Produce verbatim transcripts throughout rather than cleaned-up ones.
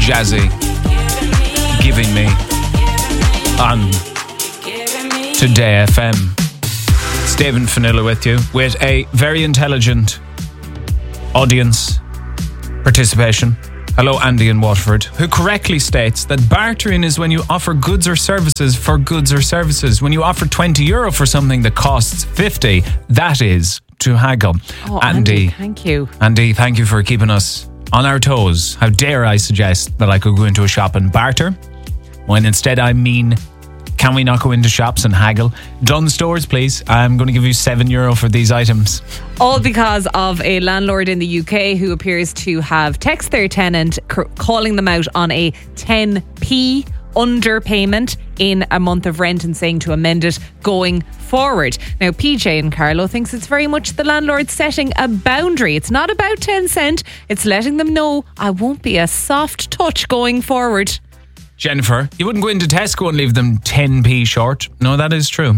Jazzy, Giving Me on Today F M. It's David Fanilla with you with a very intelligent audience participation. Hello, Andy in Waterford, who correctly states that bartering is when you offer goods or services for goods or services. When you offer twenty euro for something that costs fifty, that is to haggle. Oh, Andy, Andy, thank you. Andy, thank you for keeping us on our toes. How dare I suggest that I could go into a shop and barter, when instead I mean, can we not go into shops and haggle? Dunnes Stores, please. I'm going to give you seven euro for these items. All because of a landlord in the U K who appears to have texted their tenant c- calling them out on a ten p underpayment in a month of rent and saying to amend it going forward. Now, P J and Carlo thinks it's very much the landlord setting a boundary. It's not about ten cent. It's letting them know I won't be a soft touch going forward. Jennifer, you wouldn't go into Tesco and leave them ten p short. No, that is true.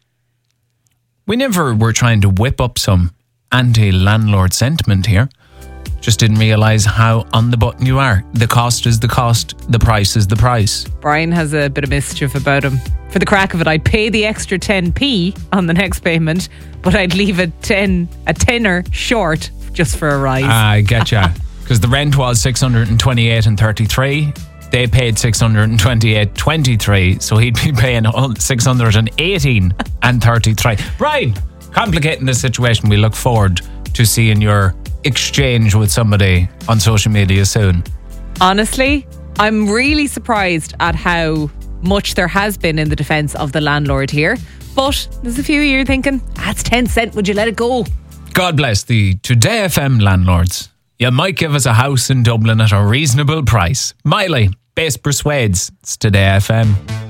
We never were trying to whip up some anti-landlord sentiment here. Just didn't realise how on the button you are. The cost is the cost, the price is the price. Brian has a bit of mischief about him. For the crack of it, I'd pay the extra ten p on the next payment, but I'd leave a ten, a tenner short just for a rise. I get ya. Because the rent was six hundred twenty-eight and thirty-three. They paid six hundred twenty-eight twenty-three, so he'd be paying six hundred eighteen and thirty-three. Brian, complicating the situation. We look forward to seeing your exchange with somebody on social media soon. Honestly, I'm really surprised at how much there has been in the defence of the landlord here. But there's a few of you thinking, that's ten cent, would you let it go? God bless the Today F M landlords. You might give us a house in Dublin at a reasonable price. Miley, Base Persuades. It's Today F M.